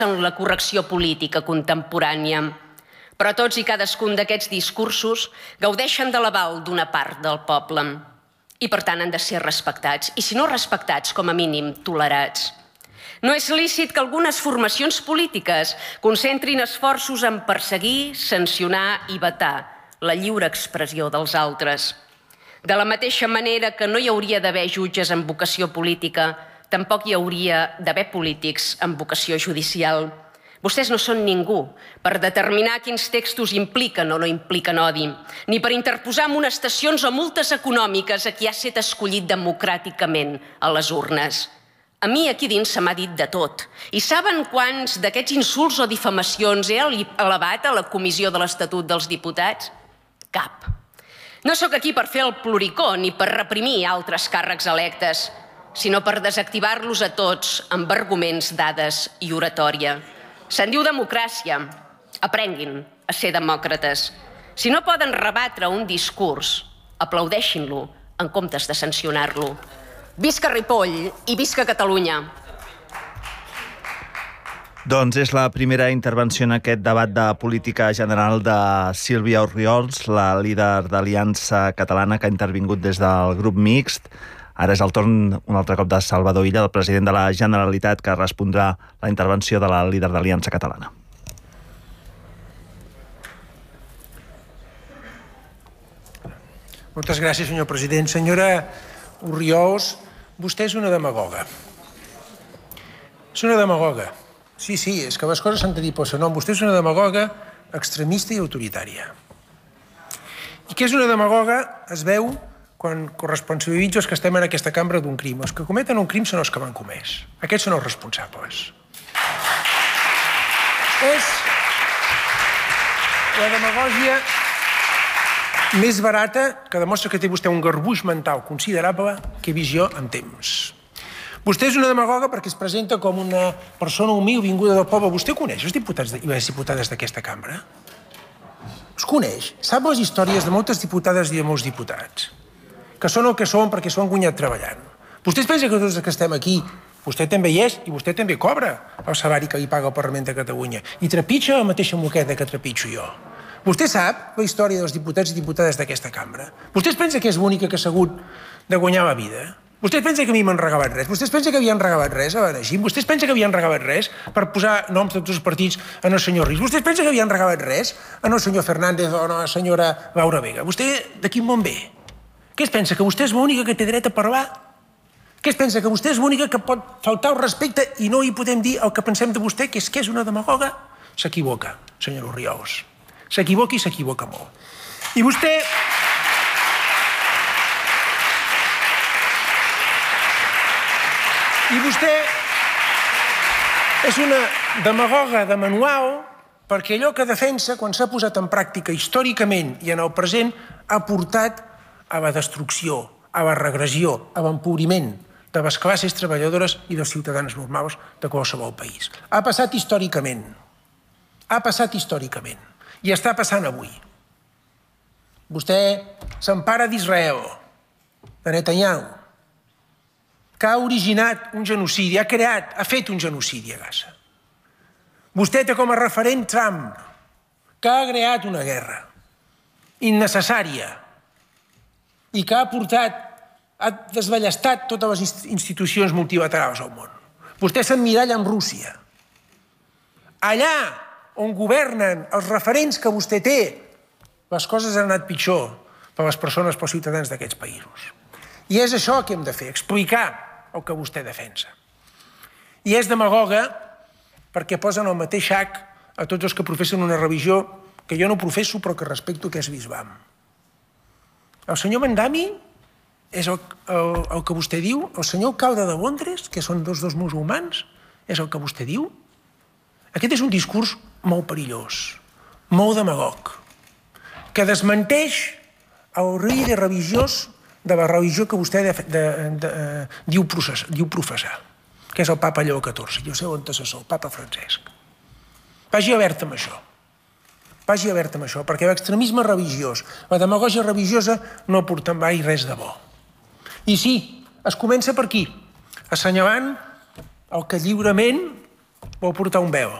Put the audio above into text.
en la correcció política contemporània. Però tots i cadascun d'aquests discursos gaudeixen de l'aval d'una part del poble i, per tant, han de ser respectats. I, si no respectats, com a mínim, tolerats. No és lícit que algunes formacions polítiques concentrin esforços en perseguir, sancionar i vetar la lliure expressió dels altres. De la mateixa manera que no hi hauria d'haver jutges amb vocació política, tampoc hi hauria d'haver polítics amb vocació judicial. Vostès no són ningú per determinar quins textos impliquen o no impliquen odi, ni per interposar amonestacions o multes econòmiques a qui ha estat escollit democràticament a les urnes. A mi aquí dins se m'ha dit de tot. I saben quants d'aquests insults o difamacions he elevat a la Comissió de l'Estatut dels Diputats? Cap. No sóc aquí per fer el ploricó ni per reprimir altres càrrecs electes, sinó per desactivar-los a tots amb arguments, dades i oratòria. Se'n diu democràcia. Aprenguin a ser demòcrates. Si no poden rebatre un discurs, aplaudeixin-lo en comptes de sancionar-lo. Visca Ripoll i visca Catalunya! Doncs és la primera intervenció en aquest debat de política general de Sílvia Orriols, la líder d'Aliança Catalana que ha intervingut des del grup mixt. Ara és el torn un altre cop de Salvador Illa, el president de la Generalitat, que respondrà la intervenció de la líder d'Aliança Catalana. Moltes gràcies, senyor president. Senyora Orriols, vostè és una demagoga. És una demagoga. Sí, és que les coses s'han de dir pel seu nom. Vostè és una demagoga extremista i autoritària. I que és una demagoga es veu quan corresponsabilitza els que estem en aquesta cambra d'un crim. Els que cometen un crim són els que l'han comès. Aquests són els responsables. És la demagògia més barata que demostra que té vostè un garbuix mental considerable que visió en temps. Vostè és una demagoga perquè es presenta com una persona humil vinguda del poble. Vostè coneix els diputats i les diputades d'aquesta cambra? Els coneix? Sap les històries de moltes diputades i de molts diputats? Que són el que són perquè s'ho han guanyat treballant. Vostè es pensa que tots els que estem aquí, vostè també hi és i vostè també cobra el salari que li paga el Parlament de Catalunya i trepitja la mateixa moqueta que trepitjo jo. Vostè sap la història dels diputats i diputades d'aquesta cambra? Vostè es pensa que és l'única que ha hagut de guanyar la vida? Vostè es pensa que a mi m'han regalat res? Vostè es pensa que havien regalat res a l'Anagim? Vostè es pensa que havien regalat res per posar noms de tots els partits en el senyor Rius? Vostè es pensa que havien regalat res en el senyor Fernández o en la senyora Laura Vega? Vostè de quin món ve? Què es pensa, que vostè és l'única que té dret a parlar? Què es pensa, que vostè és l'única que pot faltar el respecte i no hi podem dir el que pensem de vostè, que és una demagoga? S'equivoca, senyora Orriols. S'equivoca i s'equivoca molt. I vostè... és una demagoga de manual perquè allò que defensa, quan s'ha posat en pràctica històricament i en el present, ha portat a la destrucció, a la regressió, a l'empobriment de les classes treballadores i dels ciutadans normals de qualsevol país. Ha passat històricament. Ha passat històricament. I està passant avui. Vostè s'empara d'Israel, de Netanyahu, que ha originat un genocidi, ha fet un genocidi a Gaza. Vostè té com a referent Trump, que ha creat una guerra innecessària i que ha desballestat totes les institucions multilaterals al món. Vostè s'emmiralla amb Rússia. Allà on governen els referents que vostè té, les coses han anat pitjor per a les persones, per als ciutadans d'aquests països. I és això que hem de fer, explicar el que vostè defensa. I és demagoga perquè posen al mateix sac a tots els que professen una religió que jo no professo però que respecto, que és l'Islam. El senyor Mandami és el que vostè diu? El senyor alcalde de Londres, que són dos musulmans, és el que vostè diu? Aquest és un discurs molt perillós, molt demagog, que desmenteix el líder religiós de la religió que vostè diu professar, que és el papa Lleó XIV, i el seu antecessor, el papa Francesc. Vagi alerta amb això. Vagi alerta amb això, perquè l'extremisme religiós, la demagògia religiosa no aporta mai res de bo. I sí, es comença per aquí, assenyalant el que lliurement Vau portar un veo.